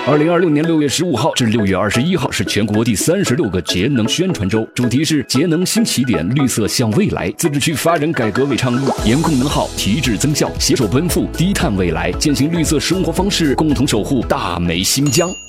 2026年6月15号至6月21号是全国第36个节能宣传周，主题是节能新起点，绿色向未来。自治区发展改革为倡议，严控能耗，提质增效，携手奔赴低碳未来，践行绿色生活方式，共同守护大美新疆。